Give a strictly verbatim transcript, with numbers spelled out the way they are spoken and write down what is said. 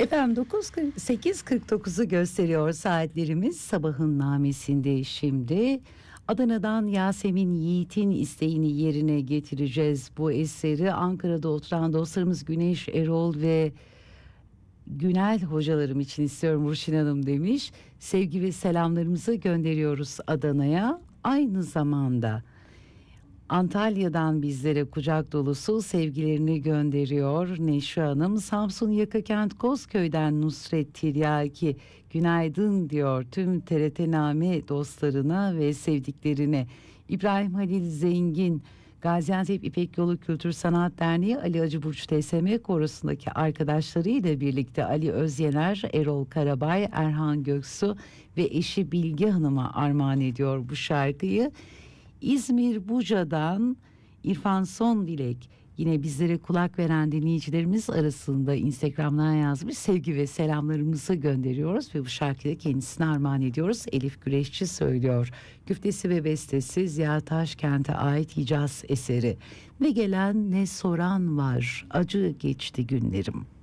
Efendim dokuz sekiz kırk dokuzu gösteriyor saatlerimiz. Sabahın namesinde şimdi Adana'dan Yasemin Yiğit'in isteğini yerine getireceğiz. Bu eseri Ankara'da oturan dostlarımız Güneş Erol ve Günel hocalarım için istiyorum Burçin Hanım demiş. Sevgi ve selamlarımızı gönderiyoruz Adana'ya. Aynı zamanda Antalya'dan bizlere kucak dolusu sevgilerini gönderiyor Neşe Hanım. Samsun Yakakent Kozköy'den Nusret Tiryaki günaydın diyor tüm T R T Name dostlarına ve sevdiklerine. İbrahim Halil Zengin Gaziantep İpek Yolu Kültür Sanat Derneği Ali Acı Burç T S M Korosu'ndaki arkadaşlarıyla birlikte Ali Özyener, Erol Karabay, Erhan Göksu ve eşi Bilge Hanım'a armağan ediyor bu şarkıyı. İzmir Buca'dan İrfan Son Dilek yine bizlere kulak veren dinleyicilerimiz arasında Instagram'dan yazmış sevgi ve selamlarımızı gönderiyoruz ve bu şarkıyı kendisine armağan ediyoruz. Elif Güreşçi söylüyor. Güftesi ve bestesi Ziya Taşkent'e ait Hicaz eseri. Ne gelen ne soran var, acı geçti günlerim.